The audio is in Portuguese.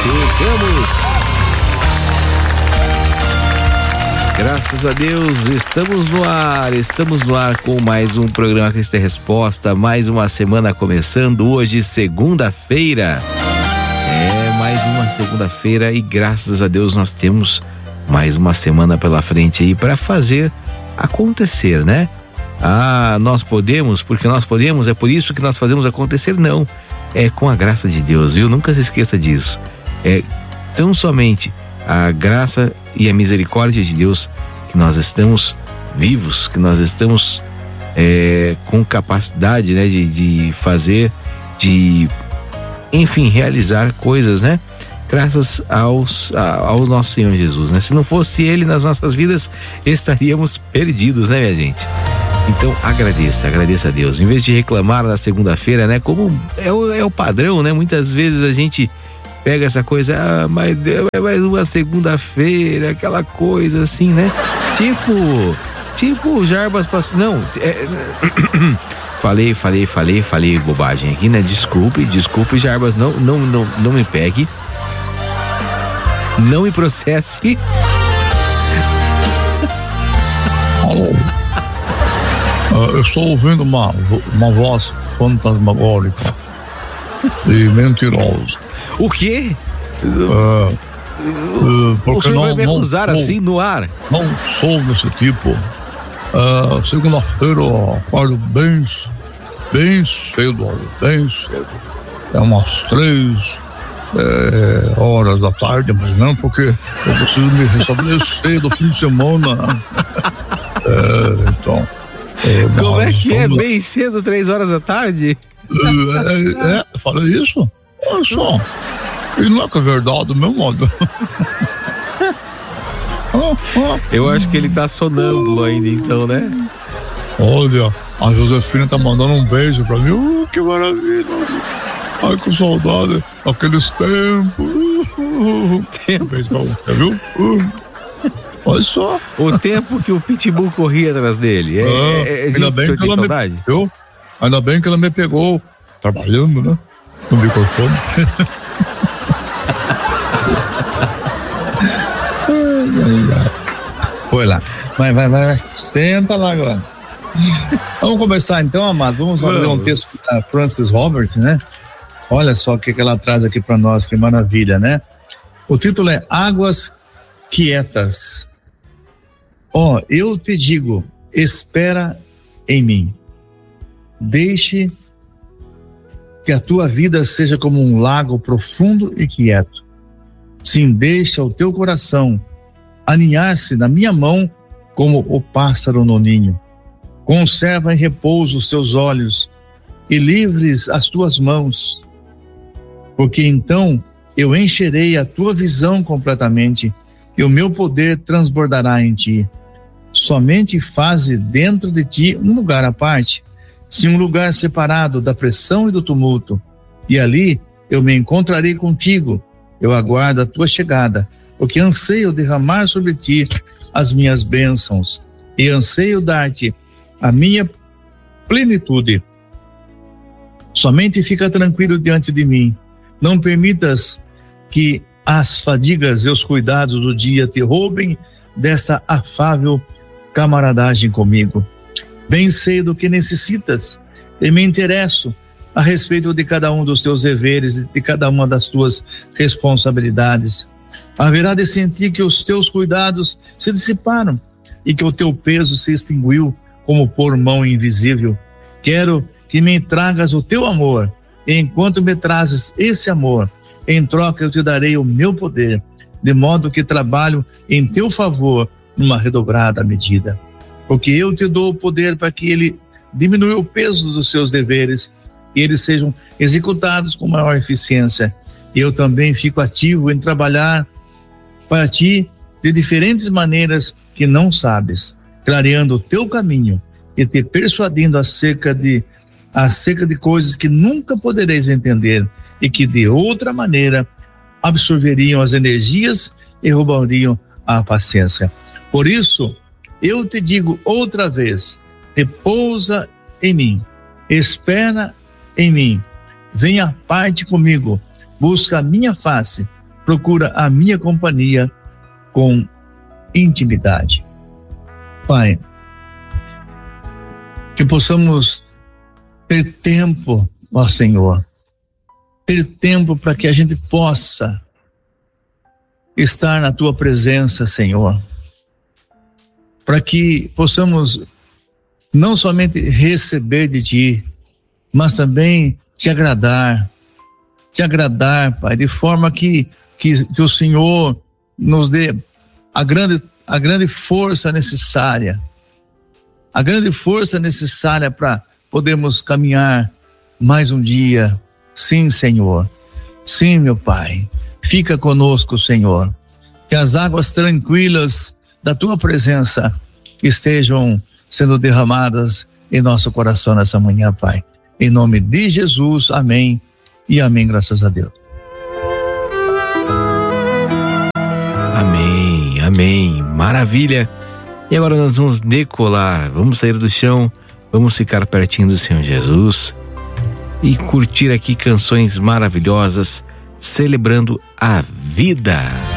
Chegamos! Graças a Deus, estamos no ar com mais um programa Cristo é Resposta, mais uma semana começando, hoje segunda-feira. Mais uma segunda-feira e graças a Deus nós temos mais uma semana pela frente aí para fazer acontecer, né? Nós podemos, porque nós podemos, é por isso que nós fazemos acontecer? Não, é com a graça de Deus, viu? Nunca se esqueça disso. É tão somente a graça e a misericórdia de Deus que nós estamos vivos, que nós estamos com capacidade, né, de fazer, enfim, realizar coisas, né? Graças ao nosso Senhor Jesus, né? Se não fosse Ele nas nossas vidas, estaríamos perdidos, né, minha gente? Então agradeça a Deus. Em vez de reclamar na segunda-feira, né? Como é o padrão, né? Muitas vezes a gente pega essa coisa, mas mais uma segunda-feira, aquela coisa assim, né? Tipo o Jarbas passou. Não, falei bobagem aqui, né? Desculpe, Jarbas, não me pegue. Não me processe. Alô? Eu estou ouvindo uma voz fantasmagórica e mentirosa. O quê? O senhor vai me acusar assim no ar? Não sou desse tipo. Segunda-feira eu acordo bem cedo. É umas 3 horas da tarde, mas não, porque eu preciso me restabelecer do fim de semana. Então. Como é que é? Bem cedo, 3 horas da tarde? Falei isso? Olha só. E não é que é verdade, meu modo. Eu acho que ele tá sonâmbulo ainda, então, né? Olha, a Josefina tá mandando um beijo pra mim. Que maravilha. Ai, com saudade daqueles tempos. Beijo pra você, viu? Olha só. O tempo que o Pitbull corria atrás dele. Ainda bem que ela saudade. Ainda bem que ela me pegou trabalhando, né? No microfone. Foi lá. Vai. Senta lá agora. Vamos começar então, amado. Vamos ler um texto da Frances Robert, né? Olha só o que ela traz aqui para nós, que maravilha, né? O título é Águas Quietas. Eu te digo, espera em mim. Deixe que a tua vida seja como um lago profundo e quieto. Sim, deixa o teu coração aninhar-se na minha mão como o pássaro no ninho. Conserva em repouso os teus olhos e livres as tuas mãos, porque então eu encherei a tua visão completamente e o meu poder transbordará em ti. Somente faze dentro de ti um lugar à parte, sim, um lugar separado da pressão e do tumulto, e ali eu me encontrarei contigo. Eu aguardo a tua chegada, porque anseio derramar sobre ti as minhas bênçãos e anseio dar-te a minha plenitude. Somente fica tranquilo diante de mim. Não permitas que as fadigas e os cuidados do dia te roubem dessa afável camaradagem comigo. Bem sei do que necessitas e me interesso a respeito de cada um dos teus deveres e de cada uma das tuas responsabilidades. Haverá de sentir que os teus cuidados se dissiparam e que o teu peso se extinguiu como por mão invisível. Quero que me tragas o teu amor, e enquanto me trazes esse amor, em troca eu te darei o meu poder, de modo que trabalho em teu favor numa redobrada medida. Porque eu te dou o poder para que ele diminua o peso dos seus deveres e eles sejam executados com maior eficiência. Eu também fico ativo em trabalhar para ti de diferentes maneiras que não sabes, clareando o teu caminho e te persuadindo acerca de coisas que nunca podereis entender e que de outra maneira absorveriam as energias e roubariam a paciência. Por isso, eu te digo outra vez, repousa em mim, espera em mim, venha à parte comigo, busca a minha face, procura a minha companhia com intimidade. Pai, que possamos ter tempo, ó Senhor, ter tempo para que a gente possa estar na tua presença, Senhor, para que possamos não somente receber de ti, mas também te agradar, Pai, de forma que o Senhor nos dê a grande força necessária, para podermos caminhar mais um dia. Sim, Senhor, sim, meu Pai, fica conosco, Senhor, que as águas tranquilas da tua presença estejam sendo derramadas em nosso coração nessa manhã, Pai, em nome de Jesus, amém e amém, graças a Deus. Amém, amém, maravilha. E agora nós vamos decolar, vamos sair do chão, vamos ficar pertinho do Senhor Jesus e curtir aqui canções maravilhosas, celebrando a vida.